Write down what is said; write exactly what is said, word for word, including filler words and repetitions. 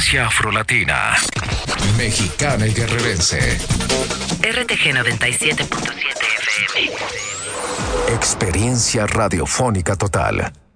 frecuencia afrolatina. Mexicana y guerrerense. R T G noventa y siete punto siete F M. Experiencia radiofónica total.